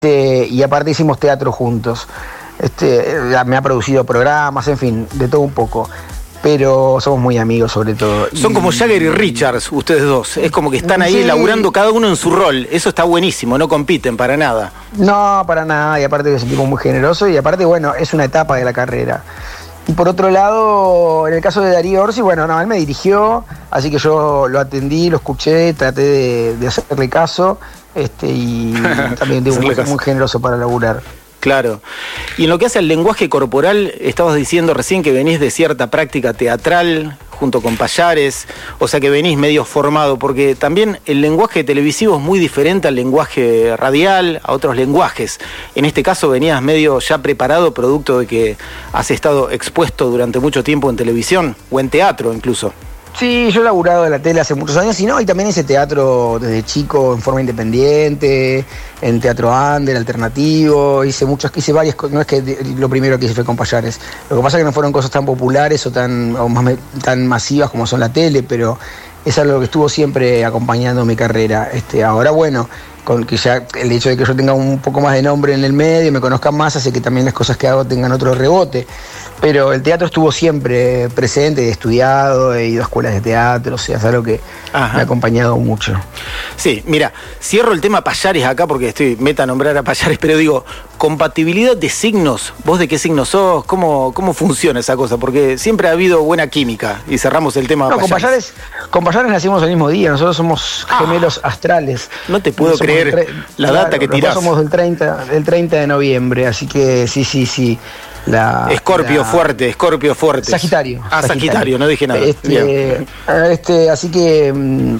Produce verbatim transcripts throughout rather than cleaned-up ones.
Este, y aparte hicimos teatro juntos. Este, me ha producido programas, en fin, de todo un poco. Pero somos muy amigos, sobre todo. Son y... como Jagger y Richards, ustedes dos. Es como que están ahí sí. laburando cada uno en su rol. Eso está buenísimo, no compiten para nada. No, para nada. Y aparte que es un tipo muy generoso. Y aparte, bueno, es una etapa de la carrera. Y por otro lado, en el caso de Darío Orsi, bueno, no, él me dirigió, así que yo lo atendí, lo escuché, traté de, de hacerle caso, este, y también de muy, muy generoso para laburar. Claro. Y en lo que hace al lenguaje corporal, estabas diciendo recién que venís de cierta práctica teatral junto con Pallares, o sea que venís medio formado, porque también el lenguaje televisivo es muy diferente al lenguaje radial, a otros lenguajes. En este caso venías medio ya preparado, producto de que has estado expuesto durante mucho tiempo en televisión, o en teatro incluso. Sí, yo he laburado en la tele hace muchos años y no, y también hice teatro desde chico en forma independiente, en teatro under, alternativo, hice muchas, hice varias cosas, no es que lo primero que hice fue con Pallares, lo que pasa es que no fueron cosas tan populares o tan, o más, tan masivas como son la tele, pero es algo que estuvo siempre acompañando mi carrera. Este, ahora bueno, con que ya el hecho de que yo tenga un poco más de nombre en el medio, me conozcan más, hace que también las cosas que hago tengan otro rebote. Pero el teatro estuvo siempre presente, he estudiado, he ido a escuelas de teatro, o sea, es algo que Ajá. me ha acompañado mucho. Sí, mira, cierro el tema Pallares acá porque estoy meta a nombrar a Pallares, pero digo, compatibilidad de signos, ¿vos de qué signo sos? ¿Cómo, cómo funciona esa cosa? Porque siempre ha habido buena química y cerramos el tema no, Pallares. Con Pallares. Con Pallares nacimos el mismo día, nosotros somos gemelos ah, astrales. No te puedo creer tre- la claro, data que tirás. Nosotros somos del treinta, del treinta de noviembre, así que sí, sí, sí. La, Escorpio la... fuerte, Escorpio fuerte. Sagitario. Ah, Sagitario, Sagitario, no dije nada. Este, este, así que mmm,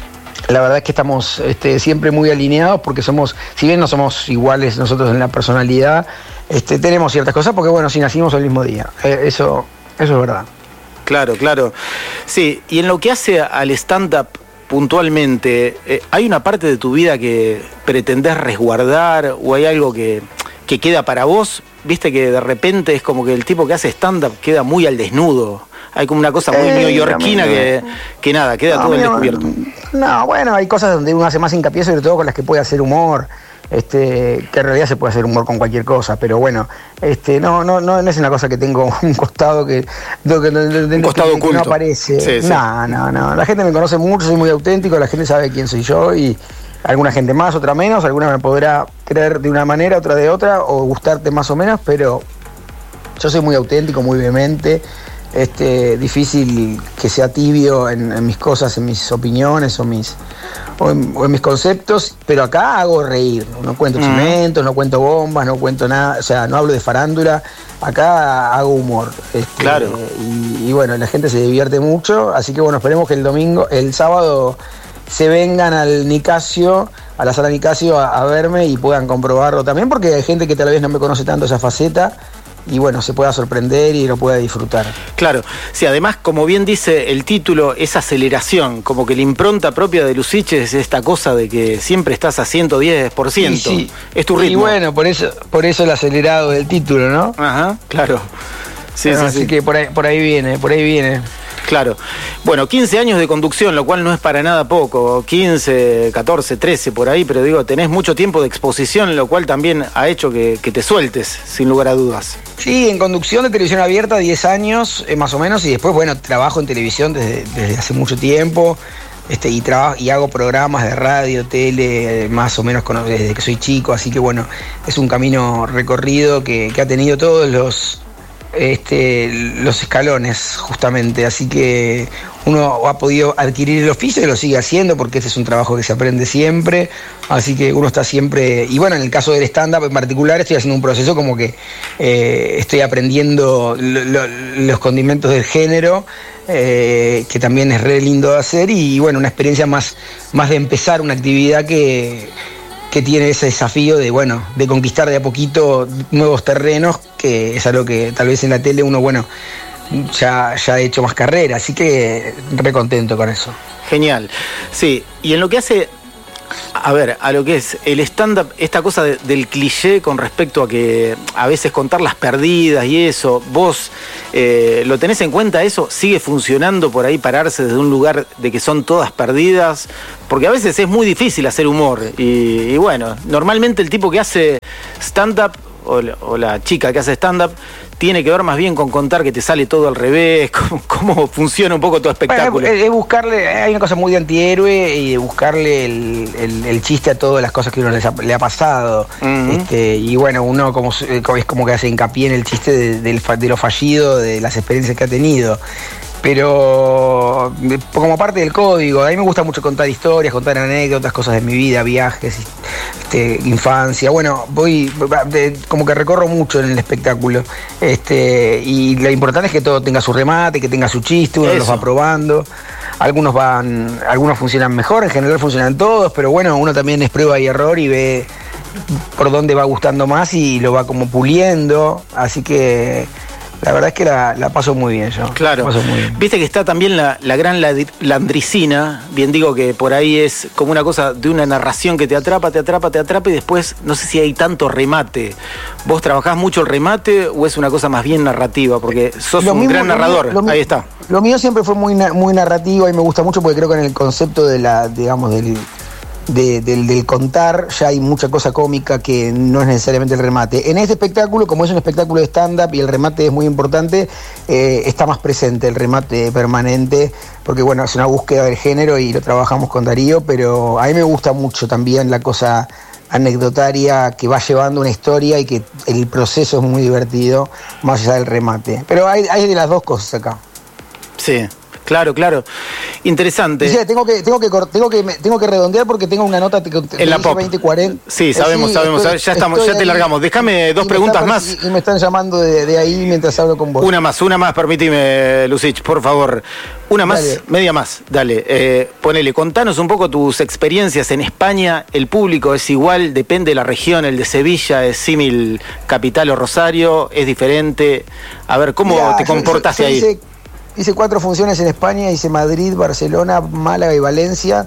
la verdad es que estamos este, siempre muy alineados porque somos, si bien no somos iguales nosotros en la personalidad, este, tenemos ciertas cosas porque bueno, si nacimos el mismo día. Eh, eso, eso es verdad. Claro, claro. Sí, y en lo que hace al stand-up puntualmente, eh, ¿hay una parte de tu vida que pretendés resguardar o hay algo que, que queda para vos? Viste que de repente es como que el tipo que hace stand-up queda muy al desnudo. Hay como una cosa muy eh, neoyorquina que, que nada, queda no, todo al descubierto. No, bueno, hay cosas donde uno hace más hincapié, sobre todo con las que puede hacer humor. Este, que en realidad se puede hacer humor con cualquier cosa, pero bueno, este, no, no, no, no es una cosa que tengo un costado que, que, que, un costado que, oculto. que no aparece. Sí, sí. No, no, no. La gente me conoce mucho, soy muy auténtico, la gente sabe quién soy yo y alguna gente más, otra menos, alguna me podrá creer de una manera, otra de otra, o gustarte más o menos, pero yo soy muy auténtico, muy vehemente, este, difícil que sea tibio en, en mis cosas, en mis opiniones o, mis, o, en, o en mis conceptos, pero acá hago reír, no cuento mm. chimentos, no cuento bombas, no cuento nada, o sea, no hablo de farándula, acá hago humor. Este, claro. Y, y bueno, la gente se divierte mucho, así que bueno, esperemos que el domingo, el sábado se vengan al Nicasio, a la sala Nicasio a, a verme y puedan comprobarlo también, porque hay gente que tal vez no me conoce tanto esa faceta y bueno, se pueda sorprender y lo pueda disfrutar. Claro, sí, además, como bien dice el título, es aceleración, como que la impronta propia de Luciche es esta cosa de que siempre estás a ciento diez por ciento, sí, sí. Es tu ritmo. Y bueno, por eso, por eso el acelerado del título, ¿no? Ajá, claro. Sí, bueno, sí, así sí. que por ahí, por ahí viene, por ahí viene. Claro. Bueno, quince años de conducción, lo cual no es para nada poco. quince, catorce, trece por ahí, pero digo, tenés mucho tiempo de exposición, lo cual también ha hecho que, que te sueltes, sin lugar a dudas. Sí, en conducción de televisión abierta, diez años eh, más o menos, y después, bueno, trabajo en televisión desde, desde hace mucho tiempo. Este, y trabajo y hago programas de radio, tele, más o menos con, desde que soy chico, así que bueno, es un camino recorrido que, que ha tenido todos los Este, los escalones justamente, así que uno ha podido adquirir el oficio y lo sigue haciendo porque ese es un trabajo que se aprende siempre, así que uno está siempre, y bueno, en el caso del stand-up en particular estoy haciendo un proceso como que eh, estoy aprendiendo lo, lo, los condimentos del género, eh, que también es re lindo de hacer y bueno, una experiencia más, más de empezar una actividad que que tiene ese desafío de, bueno, de conquistar de a poquito nuevos terrenos, que es algo que tal vez en la tele uno, bueno, ya, ya ha hecho más carrera, así que re contento con eso. Genial. Sí, y en lo que hace A ver, a lo que es el stand-up, esta cosa de, del cliché con respecto a que a veces contar las perdidas y eso, vos eh, lo tenés en cuenta eso, sigue funcionando por ahí pararse desde un lugar de que son todas perdidas, porque a veces es muy difícil hacer humor y, y bueno, normalmente el tipo que hace stand-up o, o la chica que hace stand-up tiene que ver más bien con contar que te sale todo al revés, cómo, cómo funciona un poco tu espectáculo. Bueno, es, es buscarle, hay una cosa muy de antihéroe y buscarle el, el, el chiste a todas las cosas que uno les ha, le ha pasado. Uh-huh. este, y bueno, uno como, es como que hace hincapié en el chiste de, de, de lo fallido, de las experiencias que ha tenido. Pero como parte del código, a mí me gusta mucho contar historias, contar anécdotas, cosas de mi vida, viajes, este, infancia. Bueno, voy de, como que recorro mucho en el espectáculo. Este, y lo importante es que todo tenga su remate, que tenga su chiste, uno Eso. los va probando. Algunos van, algunos funcionan mejor, en general funcionan todos, pero bueno, uno también es prueba y error y ve por dónde va gustando más y lo va como puliendo. Así que la verdad es que la, la paso muy bien yo. Claro. Paso muy bien. Viste que está también la, la gran landricina, bien digo que por ahí es como una cosa de una narración que te atrapa, te atrapa, te atrapa y después no sé si hay tanto remate. ¿Vos trabajás mucho el remate o es una cosa más bien narrativa? Porque sos lo un mismo, gran narrador, lo mío, lo ahí está. Lo mío siempre fue muy, muy narrativo y me gusta mucho porque creo que en el concepto de la, digamos, del... De, del, del contar ya hay mucha cosa cómica que no es necesariamente el remate. En este espectáculo, como es un espectáculo de stand-up y el remate es muy importante, eh, está más presente el remate permanente, porque bueno, es una búsqueda del género y lo trabajamos con Darío, pero a mí me gusta mucho también la cosa anecdotaria que va llevando una historia y que el proceso es muy divertido, más allá del remate. Pero hay, hay de las dos cosas acá. Sí. Claro, claro. Interesante. Sí, tengo que, tengo que, tengo que, tengo que redondear porque tengo una nota que en la pop. veinte cuarenta. Sí, sabemos, sí, sabemos. Estoy, ya estamos, ya te ahí, largamos. Déjame dos preguntas más. Y me están llamando de, de ahí mientras hablo con vos. Una más, una más, permíteme, Lucich, por favor. Una más, dale. media más, dale. Eh, ponele, contanos un poco tus experiencias en España. El público es igual, depende de la región. El de Sevilla es símil Capital o Rosario, es diferente. A ver, ¿cómo Mirá, te comportaste yo, yo, yo ahí? Hice, Hice cuatro funciones en España, hice Madrid, Barcelona, Málaga y Valencia.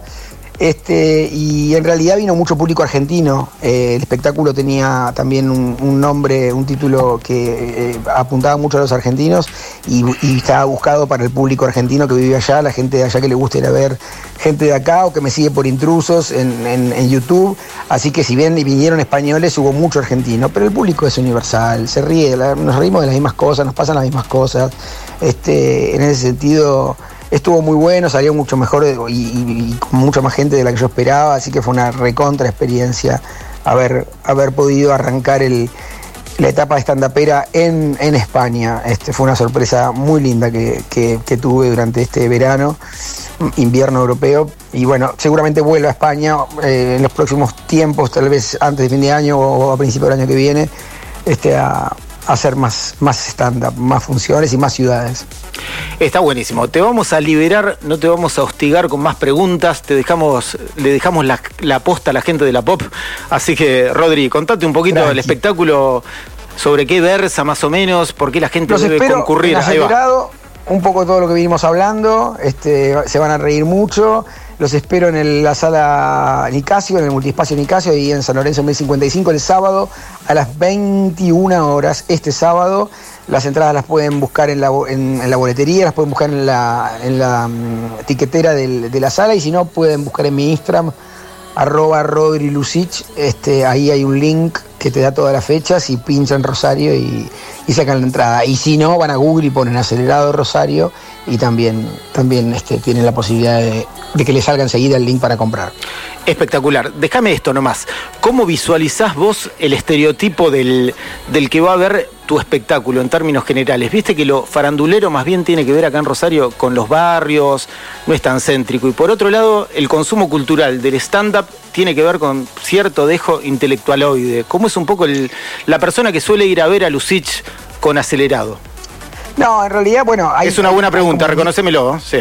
Este, y en realidad vino mucho público argentino. Eh, el espectáculo tenía también un, un nombre, un título que eh, apuntaba mucho a los argentinos y, y estaba buscado para el público argentino que vive allá, la gente de allá que le gusta ir a ver gente de acá o que me sigue por intrusos en, en, en YouTube. Así que si bien vinieron españoles, hubo mucho argentino, pero el público es universal, se ríe, la, nos reímos de las mismas cosas, nos pasan las mismas cosas. Este, en ese sentido estuvo muy bueno, salió mucho mejor y, y, y con mucha más gente de la que yo esperaba, así que fue una recontra experiencia haber, haber podido arrancar el, la etapa de stand-upera en, en España. Este, fue una sorpresa muy linda que, que, que tuve durante este verano, invierno europeo, y bueno, seguramente vuelvo a España eh, en los próximos tiempos, tal vez antes de fin de año o a principios del año que viene, este, a hacer más, más stand-up, más funciones y más ciudades. Está buenísimo. Te vamos a liberar, no te vamos a hostigar con más preguntas, te dejamos, le dejamos la, la posta a la gente de la pop. Así que, Rodri, contate un poquito Tranqui. del espectáculo, sobre qué versa más o menos, por qué la gente Los debe espero concurrir. En acelerado, un poco de todo lo que vinimos hablando, este, se van a reír mucho. Los espero en el, la sala Nicasio, en el multiespacio Nicasio, ahí en San Lorenzo mil cincuenta y cinco, el sábado a las veintiuna horas, este sábado. Las entradas las pueden buscar en la, en, en la boletería, las pueden buscar en la, en la um, tiquetera del, de la sala, y si no, pueden buscar en mi Instagram, arroba Rodri Lucich. Este, ahí hay un link que te da todas las fechas y pinchan Rosario y, y sacan la entrada. Y si no, van a Google y ponen Acelerado Rosario y también, también este, tienen la posibilidad de, de que les salga enseguida el link para comprar. Espectacular. Déjame esto nomás. ¿Cómo visualizás vos el estereotipo del, del que va a ver tu espectáculo en términos generales? Viste que lo farandulero más bien tiene que ver acá en Rosario con los barrios, no es tan céntrico. Y por otro lado, el consumo cultural del stand-up tiene que ver con cierto dejo intelectualoide. ¿Cómo es un poco el, la persona que suele ir a ver a Lucich con Acelerado? No, en realidad, bueno... Hay, es una buena pregunta, como... reconocémelo, sí.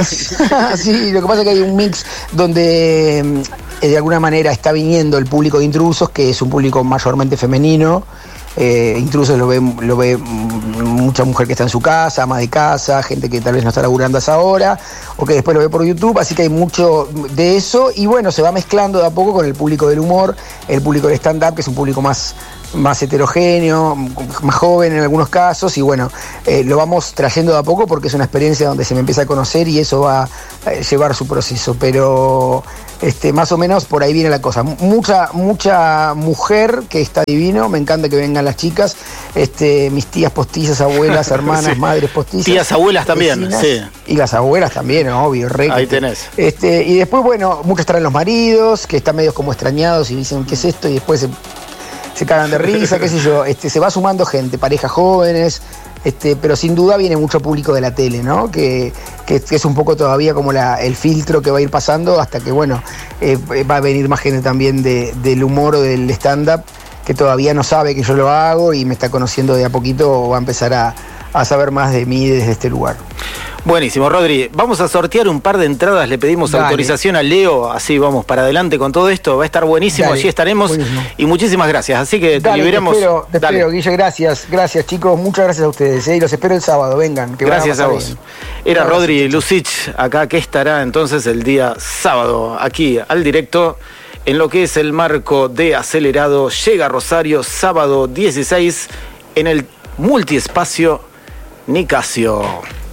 Sí, lo que pasa es que hay un mix donde eh, de alguna manera está viniendo el público de intrusos, que es un público mayormente femenino, Eh, intrusos lo ve, lo ve mucha mujer que está en su casa, ama de casa, gente que tal vez no está laburando a esa hora, o que después lo ve por YouTube, así que hay mucho de eso, y bueno, se va mezclando de a poco con el público del humor, el público del stand-up, que es un público más, más heterogéneo, más joven en algunos casos, y bueno, eh, lo vamos trayendo de a poco porque es una experiencia donde se me empieza a conocer y eso va a llevar su proceso, pero este, más o menos por ahí viene la cosa. Mucha, mucha mujer que está divino, me encanta que vengan las chicas, este, mis tías postizas, abuelas, hermanas, sí. madres postizas. Tías abuelas también, vecinas, sí. Y las abuelas también, obvio, re. Ahí tenés. Este, y después, bueno, muchos traen los maridos, que están medios como extrañados y dicen, ¿qué es esto? Y después se, se cagan de risa, qué sé yo. Este, se va sumando gente, parejas jóvenes, este, pero sin duda viene mucho público de la tele, ¿no? Que, que, que es un poco todavía como la, el filtro que va a ir pasando hasta que, bueno, eh, va a venir más gente también de, del humor o del stand-up que todavía no sabe que yo lo hago y me está conociendo de a poquito o va a empezar a, a saber más de mí desde este lugar. Buenísimo, Rodri. Vamos a sortear un par de entradas, le pedimos Dale. autorización a Leo, así vamos para adelante con todo esto, va a estar buenísimo, Dale. allí estaremos. Buenísimo. Y muchísimas gracias, así que te Dale, liberamos. Te espero, te espero, Guille, gracias, gracias chicos, muchas gracias a ustedes, ¿eh? Y los espero el sábado, vengan. Que gracias a, a vos. Bien. Era gracias, Rodri Lucich, acá que estará entonces el día sábado, aquí al directo, en lo que es el marco de Acelerado, llega a Rosario, sábado dieciséis, en el multiespacio Nicasio.